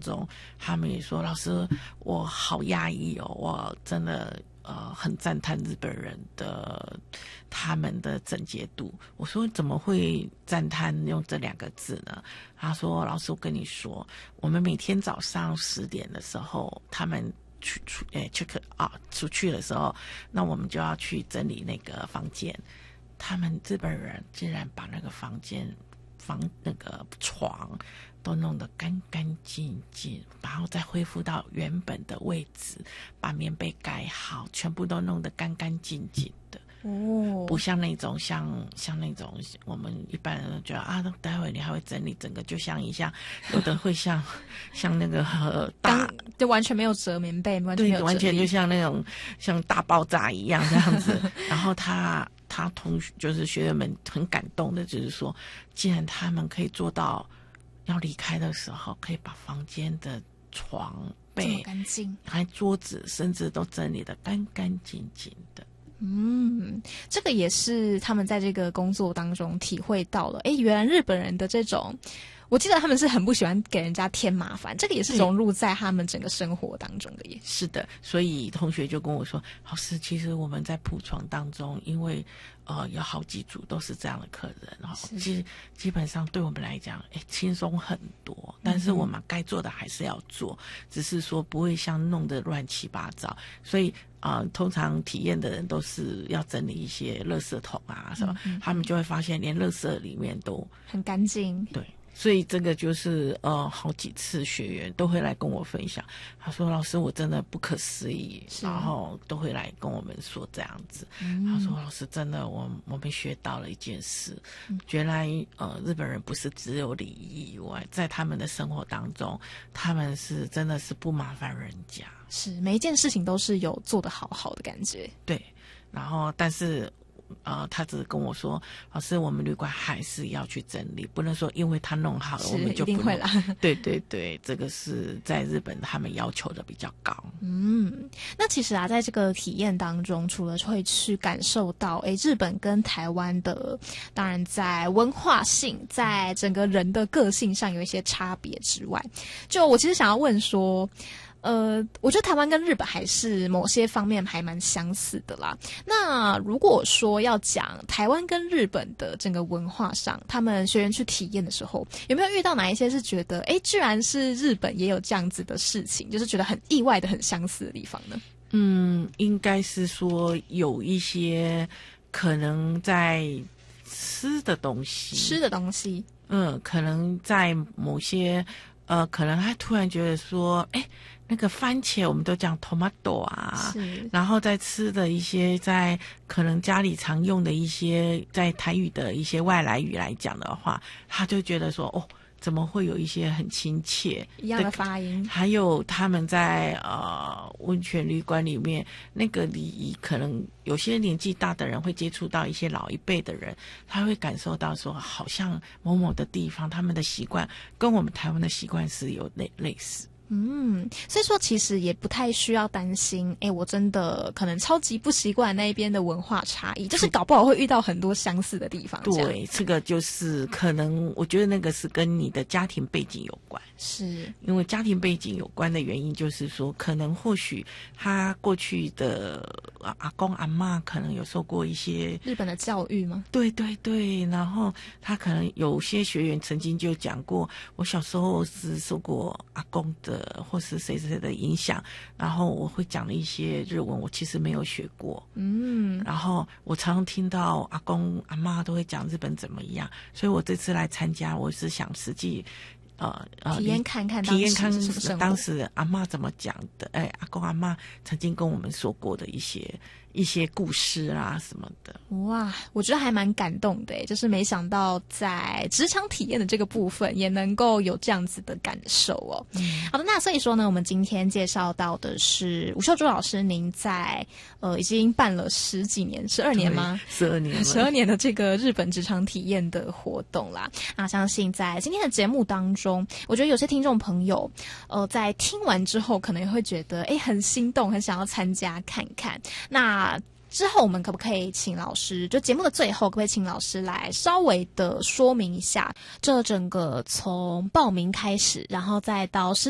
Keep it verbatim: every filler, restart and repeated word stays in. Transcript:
中，他们也说老师我好压抑哦，我真的呃很赞叹日本人的他们的整洁度。我说怎么会赞叹用这两个字呢？他说老师我跟你说，我们每天早上十点的时候他们去出诶 check out 出去的时候，那我们就要去整理那个房间，他们日本人竟然把那个房间房那个床都弄得干干净净，然后再恢复到原本的位置，把棉被盖好，全部都弄得干干净净的。哦，不像那种像像那种我们一般人觉得啊，待会你还会整理整个，就像一下，有的会像像那个呃大， 就完全没有折棉被，完全没有对，完全就像那种像大爆炸一样这样子。然后他他同学就是学员们很感动的，就是说，既然他们可以做到要离开的时候，可以把房间的床被干净， 还桌子甚至都整理得干干净净的。 嗯，这个也是他们在这个工作当中体会到了。诶，原来日本人的这种，我记得他们是很不喜欢给人家添麻烦，这个也是融入在他们整个生活当中的耶。 是的，所以同学就跟我说，老师，其实我们在铺床当中，因为呃有好几组都是这样的客人，然后其实基本上对我们来讲，哎，轻松很多。但是我们该做的还是要做，嗯、只是说不会像弄得乱七八糟。所以啊、呃，通常体验的人都是要整理一些垃圾桶啊什么，嗯、他们就会发现连垃圾里面都很干净。 对。所以这个就是呃，好几次学员都会来跟我分享，他说老师我真的不可思议，然后都会来跟我们说这样子。嗯、他说老师真的我我们学到了一件事，嗯、原来呃日本人不是只有礼仪以外，在他们的生活当中，他们是真的是不麻烦人家， 是每一件事情都是有做得好好的感觉。 对，然后但是。呃，他只是跟我说，老师，我们旅馆还是要去整理，不能说因为他弄好了，我们就不一定会啦。 对对对，这个是在日本他们要求的比较高。 嗯，那其实啊，在这个体验当中，除了会去感受到，诶，日本跟台湾的，当然在文化性，在整个人的个性上有一些差别之外，就我其实想要问说。呃，我觉得台湾跟日本还是某些方面还蛮相似的啦。那如果说要讲台湾跟日本的整个文化上，他们学员去体验的时候，有没有遇到哪一些是觉得，诶，居然是日本也有这样子的事情，就是觉得很意外的、很相似的地方呢？ 嗯，应该是说有一些可能在吃的东西， 吃的东西， 嗯，可能在某些呃，可能他突然觉得说，诶。那个番茄我们都讲 tomato 啊，然后再吃的一些在可能家里常用的一些在台语的一些外来语来讲的话，他就觉得说哦，怎么会有一些很亲切一样的发音？ 还有他们在呃温泉旅馆里面那个礼仪，可能有些年纪大的人会接触到一些老一辈的人，他会感受到说，好像某某的地方他们的习惯跟我们台湾的习惯是有类类似。 嗯，所以说其实也不太需要担心，哎，我真的可能超级不习惯那一边的文化差异，就是搞不好会遇到很多相似的地方。 对，这个就是可能，我觉得那个是跟你的家庭背景有关。 是， 因为家庭背景有关的原因，就是说，可能或许他过去的阿公阿嬷可能有受过一些日本的教育吗？ 对对对，然后他可能有些学员曾经就讲过，我小时候是受过阿公的。或是谁谁的影响，然后我会讲的一些日文，我其实没有学过。嗯，然后我常常听到阿公阿嬷都会讲日本怎么样，所以我这次来参加，我是想实际呃呃体验看看， 体验看当时阿嬷怎么讲的，哎，阿公阿嬷曾经跟我们说过的一些一些故事啦什么的。 哇，我觉得还蛮感动的，就是没想到在职场体验的这个部分也能够有这样子的感受哦。嗯、好的，那所以说呢，我们今天介绍到的是吴秀珠老师，您在呃已经办了十几年，十二年吗？ 十二年， 十二年的这个日本职场体验的活动啦。那相信在今天的节目当中，我觉得有些听众朋友，呃，在听完之后可能会觉得，哎，很心动，很想要参加看看。那之后我们可不可以请老师，就节目的最后可不可以请老师来稍微的说明一下这整个从报名开始，然后再到